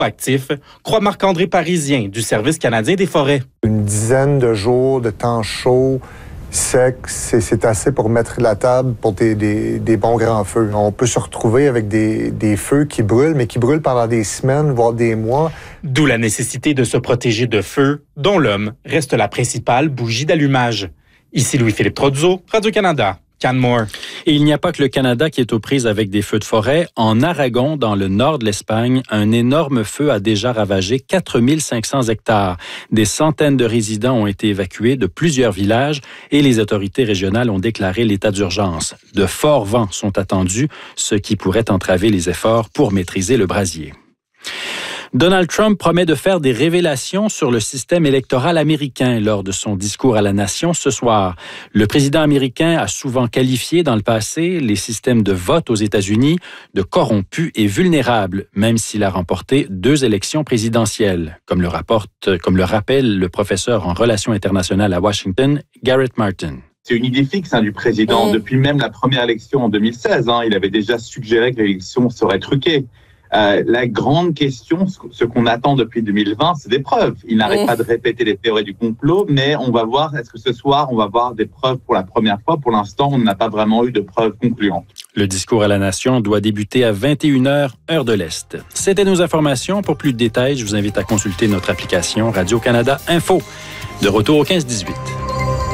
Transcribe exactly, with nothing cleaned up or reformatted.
actif, croit Marc-André Parisien du Service canadien des forêts. Une dizaine de jours de temps chaud, sec, c'est, c'est assez pour mettre la table pour des, des, des bons grands feux. On peut se retrouver avec des, des feux qui brûlent, mais qui brûlent pendant des semaines, voire des mois. D'où la nécessité de se protéger de feux dont l'homme reste la principale bougie d'allumage. Ici Louis-Philippe Trozzo, Radio-Canada. Canmore. Et il n'y a pas que le Canada qui est aux prises avec des feux de forêt. En Aragon, dans le nord de l'Espagne, un énorme feu a déjà ravagé quatre mille cinq cents hectares. Des centaines de résidents ont été évacués de plusieurs villages et les autorités régionales ont déclaré l'état d'urgence. De forts vents sont attendus, ce qui pourrait entraver les efforts pour maîtriser le brasier. Donald Trump promet de faire des révélations sur le système électoral américain lors de son discours à la nation ce soir. Le président américain a souvent qualifié dans le passé les systèmes de vote aux États-Unis de corrompus et vulnérables, même s'il a remporté deux élections présidentielles, comme le rapporte, comme le rappelle le professeur en relations internationales à Washington, Garrett Martin. C'est une idée fixe hein, du président. Mmh. Depuis même la première élection en deux mille seize, hein, il avait déjà suggéré que l'élection serait truquée. Euh, la grande question, ce qu'on attend depuis deux mille vingt, c'est des preuves. Il n'arrête mmh. pas de répéter les théories du complot, mais on va voir, est-ce que ce soir, on va voir des preuves pour la première fois? Pour l'instant, on n'a pas vraiment eu de preuves concluantes. Le discours à la nation doit débuter à vingt et une heures, heure de l'Est. C'était nos informations. Pour plus de détails, je vous invite à consulter notre application Radio-Canada Info. De retour au quinze dix-huit.